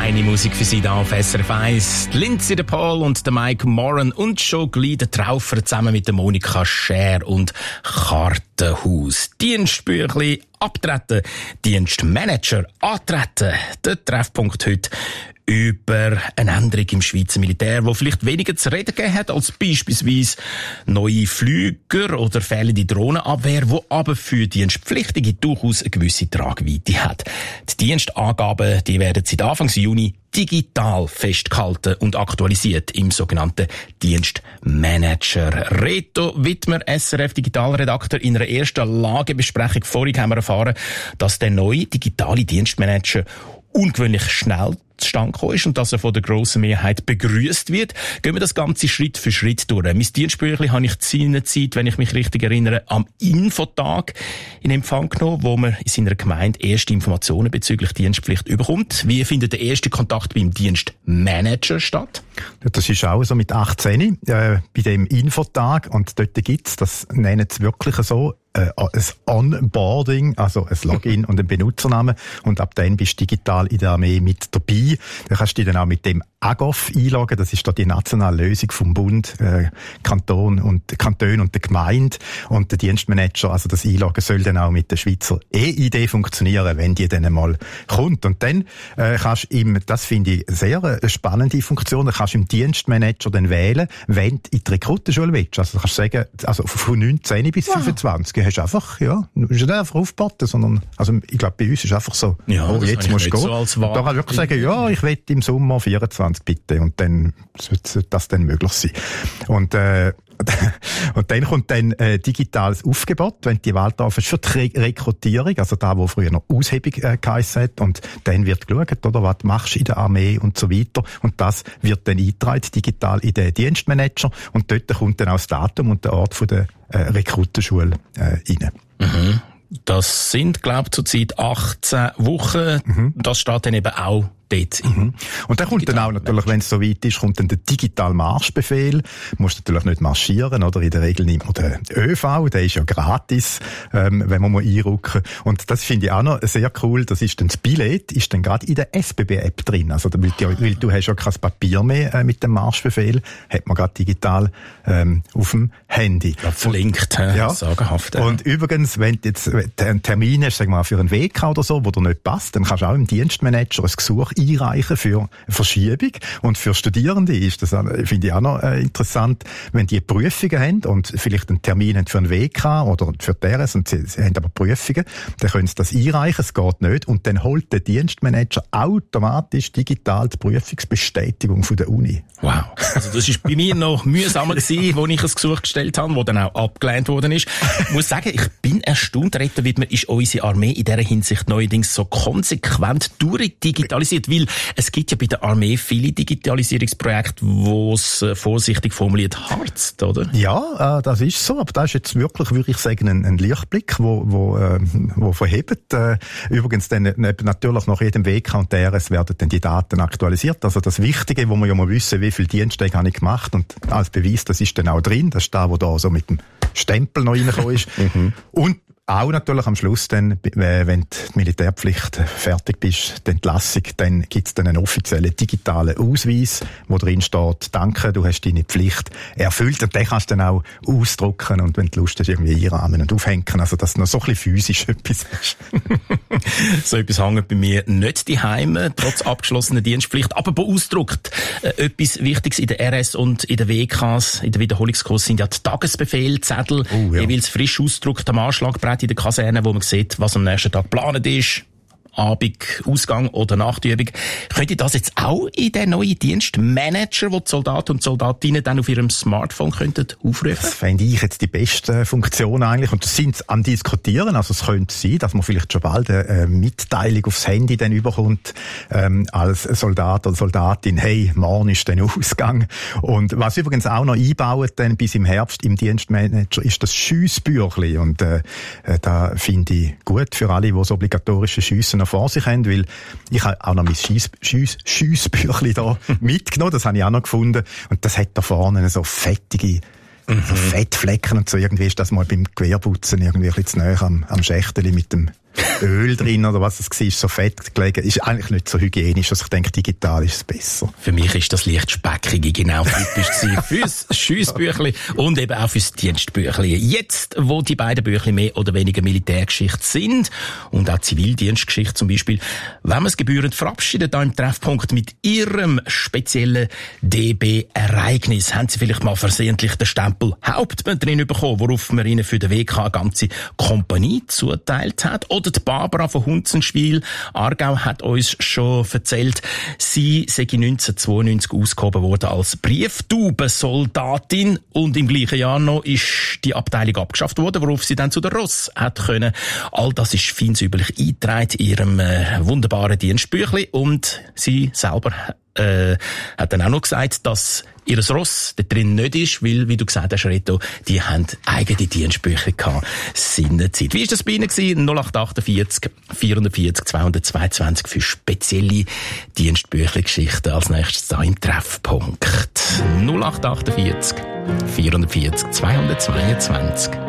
Feine Musik für Sie da auf SRF 1. Lindsay de Paul und der Mike Moran und schon gleich der Traufer zusammen mit der Monika Scher und Kartenhaus. Dienstbüchli abtreten, Dienstmanager antreten. Der Treffpunkt heute über eine Änderung im Schweizer Militär, die vielleicht weniger zu reden gegeben hat als beispielsweise neue Flüger oder fehlende Drohnenabwehr, die aber für Dienstpflichtige durchaus eine gewisse Tragweite hat. Die Dienstangaben, die werden seit Anfang Juni digital festgehalten und aktualisiert im sogenannten Dienstmanager. Reto Wittmer, SRF Digitalredakteur, in einer ersten Lagebesprechung vorhin haben wir erfahren, dass der neue digitale Dienstmanager ungewöhnlich schnell zustande gekommen ist und dass er von der grossen Mehrheit begrüßt wird. Gehen wir das Ganze Schritt für Schritt durch. Mein Dienstbüchli habe ich seinerzeit, wenn ich mich richtig erinnere, am Infotag in Empfang genommen, wo man in seiner Gemeinde erste Informationen bezüglich Dienstpflicht bekommt. Wie findet der erste Kontakt beim Dienstmanager statt? Das ist auch so mit 18 bei dem Infotag, und dort gibt's, das nennen sie wirklich so, ein Onboarding, also ein Login und ein Benutzernamen, und ab dann bist du digital in der Armee mit dabei. Da kannst du dich dann auch mit dem AGOF einloggen, das ist da die nationale Lösung vom Bund, Kanton und der Gemeinde, und der Dienstmanager, also das Einloggen soll dann auch mit der Schweizer E-ID funktionieren, wenn die dann mal kommt. Und dann kannst du das finde ich sehr eine spannende Funktion, da kannst du im Dienstmanager dann wählen, wenn du in die Rekrutenschule willst. Also du kannst sagen, also von 19 bis 25 hast du einfach, ja, du musst nicht einfach aufboten, sondern, also ich glaube, bei uns ist einfach so, ja, oh, jetzt musst du gehen. So da kannst du wirklich sagen, ja, ich will im Sommer 24 bitte, und dann sollte das dann möglich sein. Und dann kommt dann digitales Aufgebot, wenn du die Wahl darfst, für die Rekrutierung, also da, wo früher noch Aushebung geheissen hat, und dann wird geschaut, oder, was machst du in der Armee und so weiter, und das wird dann eingetragen digital in den Dienstmanager, und dort kommt dann auch das Datum und der Ort von der Rekrutenschule rein. Mhm. Das sind, glaube ich, zurzeit 18 Wochen. Mhm. Das steht dann eben auch dort. Mhm. Und dann kommt dann auch natürlich, wenn es so weit ist, kommt dann der digitale Marschbefehl. Du musst natürlich nicht marschieren, oder? In der Regel nimmt man den ÖV, der ist ja gratis, wenn man mal einrücken. Und das finde ich auch noch sehr cool, das ist dann das Billett, ist dann gerade in der SBB-App drin. Also, weil du hast ja kein Papier mehr mit dem Marschbefehl, hat man gerade digital auf dem Handy. Ja, verlinkt, ja. Sagenhaft. Und übrigens, wenn du jetzt einen Termin hast, sag mal, für einen WK oder so, wo dir nicht passt, dann kannst du auch im Dienstmanager ein Gesuch einreichen für Verschiebung. Und für Studierende ist das, finde ich auch noch interessant, wenn die Prüfungen haben und vielleicht einen Termin haben für einen WK oder für die RS, und sie haben aber Prüfungen, dann können sie das einreichen, es geht nicht, und dann holt der Dienstmanager automatisch digital die Prüfungsbestätigung von der Uni. Wow. Also das ist bei mir noch mühsamer gewesen, wo ich ein Gesuch gestellt habe, wo dann auch abgelehnt worden ist. Ich muss sagen, ich bin erstaunt, Reto Wittmer, ist unsere Armee in dieser Hinsicht neuerdings so konsequent durchdigitalisiert, weil es gibt ja bei der Armee viele Digitalisierungsprojekte, wo es vorsichtig formuliert harzt, oder? Ja, das ist so, aber das ist jetzt wirklich, würde ich sagen, ein Lichtblick, wo verhebt. Übrigens dann natürlich nach jedem WK und DRS werden dann die Daten aktualisiert. Also das Wichtige, wo wir ja mal wissen, wie viel Dienste habe ich gemacht, und als Beweis, das ist dann auch drin, das ist da, wo da so mit dem Stempel noch reingekommen ist. Und auch natürlich am Schluss dann, wenn die Militärpflicht fertig bist, die Entlassung, dann gibt's dann einen offiziellen digitalen Ausweis, wo drin steht, danke, du hast deine Pflicht erfüllt, und den kannst du dann auch ausdrucken und wenn du Lust hast, irgendwie einrahmen und aufhängen, also dass du noch so ein bisschen physisch etwas hast. So etwas hängt bei mir nicht die Heime, trotz abgeschlossener Dienstpflicht, aber beausdruckt. Etwas Wichtiges in der RS und in der WKs, in der Wiederholungskurs sind ja die Tagesbefehlzettel, jeweils frisch ausgedruckt am Anschlagbrett in der Kaserne, wo man sieht, was am nächsten Tag geplant ist. Abend, Ausgang oder Nachtübung. Könnt ihr das jetzt auch in den neuen Dienstmanager, wo die Soldaten und Soldatinnen dann auf ihrem Smartphone könnten aufrufen? Das fände ich jetzt die beste Funktion eigentlich. Und das sind am Diskutieren. Also es könnte sein, dass man vielleicht schon bald eine Mitteilung aufs Handy dann überkommt, als Soldat oder Soldatin, hey, morgen ist der Ausgang. Und was übrigens auch noch einbauen dann bis im Herbst im Dienstmanager ist das Schiessbüchli. Und da finde ich gut für alle, die das obligatorische Schiessen noch vor sich haben, weil ich habe auch noch mein Schiessbüchli da mitgenommen, das habe ich auch noch gefunden, und das hat da vorne so fettige so Fettflecken und so, irgendwie ist das mal beim Gewehrputzen irgendwie ein bisschen zu nahe am Schächteli mit dem Öl drin oder was es war, so fett gelegen. Ist eigentlich nicht so hygienisch. Also ich denke, digital ist es besser. Für mich ist das leicht Speckige genau typisch fürs Schiessbüchli und eben auch fürs Dienstbüchli. Jetzt, wo die beiden Büchli mehr oder weniger Militärgeschichte sind und auch Zivildienstgeschichte zum Beispiel, wenn wir es gebührend verabschieden, da im Treffpunkt mit Ihrem speziellen DB-Ereignis, haben Sie vielleicht mal versehentlich den Stempel Hauptmann drin bekommen, worauf man Ihnen für den WK eine ganze Kompanie zuteilt hat? Oder die Barbara von Hunzenschwil, Aargau, hat uns schon erzählt, sie sei 1992 ausgehoben worden als Brieftaubensoldatin und im gleichen Jahr noch ist die Abteilung abgeschafft worden, worauf sie dann zu der Ross hat können. All das ist fein säuberlich eingetragen in ihrem wunderbaren Dienstbüchli und sie selber hat dann auch noch gesagt, dass ihr Ross da drin nicht ist, weil, wie du gesagt hast, Reto, die haben eigene Dienstbücher gehabt, seinerzeit. Wie war das bei Ihnen gewesen? 0848 440 222 für spezielle Dienstbüchli-Geschichten. Als nächstes da im Treffpunkt. 0848 440 222.